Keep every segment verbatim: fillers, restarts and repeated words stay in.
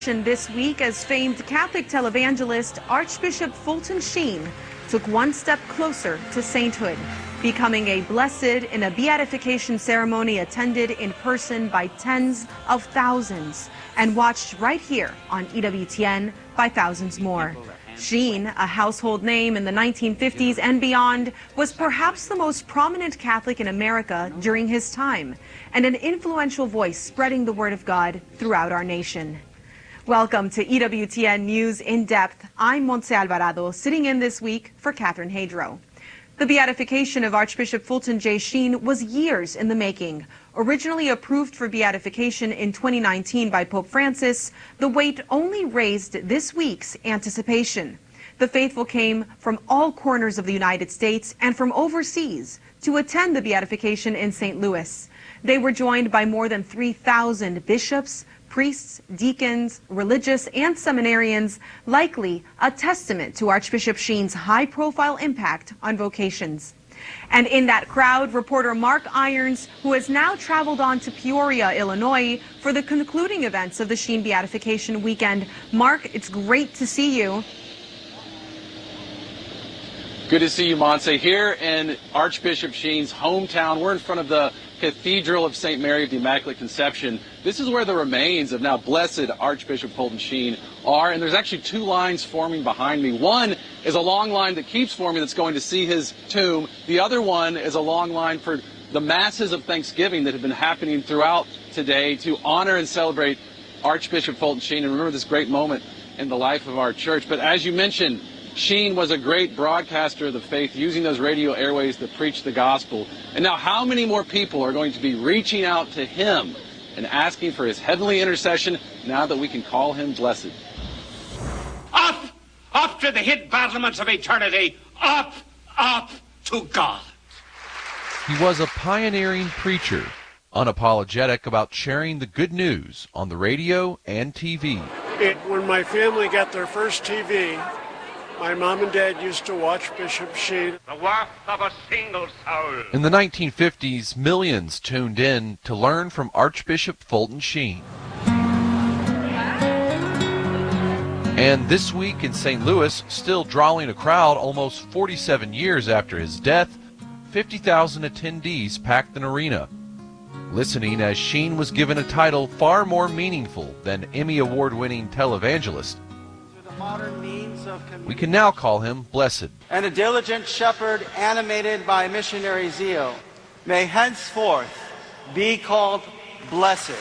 This week, as famed Catholic televangelist Archbishop Fulton Sheen took one step closer to sainthood, becoming a blessed in a beatification ceremony attended in person by tens of thousands and watched right here on E W T N by thousands more. Sheen, a household name in the nineteen fifties and beyond, was perhaps the most prominent Catholic in America during his time and an influential voice spreading the word of God throughout our nation. Welcome to E W T N News in Depth. I'm Montse Alvarado, sitting in this week for Catherine Hadro. The beatification of Archbishop Fulton J. Sheen was years in the making. Originally approved for beatification in twenty nineteen by Pope Francis, the wait only raised this week's anticipation. The faithful came from all corners of the United States and from overseas to attend the beatification in Saint Louis. They were joined by more than three thousand bishops, priests, deacons, religious, and seminarians, likely a testament to Archbishop Sheen's high-profile impact on vocations. And in that crowd, reporter Mark Irons, who has now traveled on to Peoria, Illinois, for the concluding events of the Sheen Beatification weekend. Mark, it's great to see you. Good to see you, Montse. Here in Archbishop Sheen's hometown, we're in front of the Cathedral of Saint Mary of the Immaculate Conception. This is where the remains of now blessed Archbishop Fulton Sheen are, and there's actually two lines forming behind me. One is a long line that keeps forming that's going to see his tomb. The other one is a long line for the masses of Thanksgiving that have been happening throughout today to honor and celebrate Archbishop Fulton Sheen and remember this great moment in the life of our church. But as you mentioned, Sheen was a great broadcaster of the faith, using those radio airways to preach the gospel. And now how many more people are going to be reaching out to him and asking for his heavenly intercession now that we can call him blessed? Up, up to the hidden battlements of eternity, up, up to God. He was a pioneering preacher, unapologetic about sharing the good news on the radio and T V. It, when my family got their first T V, my mom and dad used to watch Bishop Sheen. The warmth of a single soul. In the nineteen fifties, millions tuned in to learn from Archbishop Fulton Sheen. And this week in Saint Louis, still drawing a crowd almost forty-seven years after his death, fifty thousand attendees packed an arena, listening as Sheen was given a title far more meaningful than Emmy Award-winning televangelist. Modern means of we can now call him blessed. And a diligent shepherd animated by missionary zeal may henceforth be called blessed.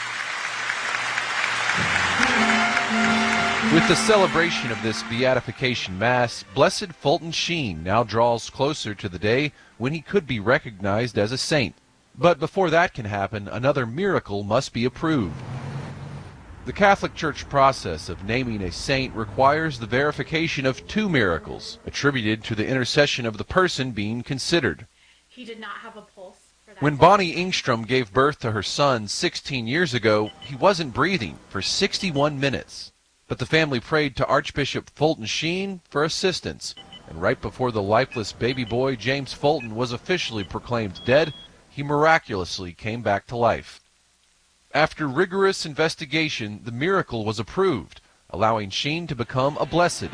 With the celebration of this beatification mass, blessed Fulton Sheen now draws closer to the day when he could be recognized as a saint. But before that can happen, another miracle must be approved. The Catholic Church process of naming a saint requires the verification of two miracles attributed to the intercession of the person being considered. He did not have a pulse for that. When Bonnie Engstrom gave birth to her son sixteen years ago, he wasn't breathing for sixty-one minutes. But the family prayed to Archbishop Fulton Sheen for assistance, and right before the lifeless baby boy James Fulton was officially proclaimed dead, he miraculously came back to life. After rigorous investigation, the miracle was approved, allowing Sheen to become a blessed.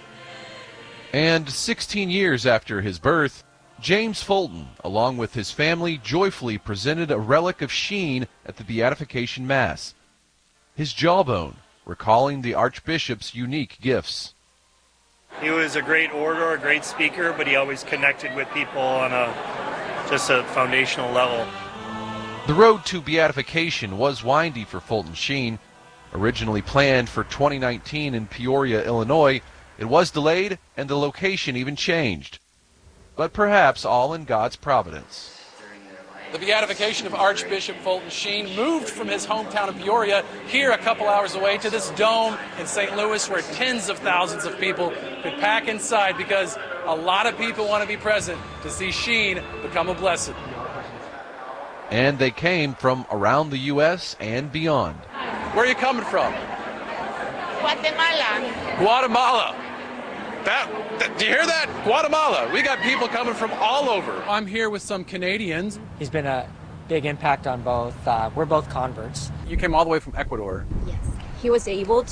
And sixteen years after his birth, James Fulton, along with his family, joyfully presented a relic of Sheen at the Beatification Mass, his jawbone, recalling the Archbishop's unique gifts. He was a great orator, a great speaker, but he always connected with people on a just a foundational level. The road to beatification was windy for Fulton Sheen. Originally planned for twenty nineteen in Peoria, Illinois, it was delayed and the location even changed. But perhaps all in God's providence. The beatification of Archbishop Fulton Sheen moved from his hometown of Peoria here a couple hours away to this dome in Saint Louis where tens of thousands of people could pack inside because a lot of people want to be present to see Sheen become a blessed. And they came from around the U S and beyond. Where are you coming from? Guatemala. Guatemala. That, that, do you hear that? Guatemala. We got people coming from all over. I'm here with some Canadians. He's been a big impact on both. Uh, we're both converts. You came all the way from Ecuador. Yes. He was able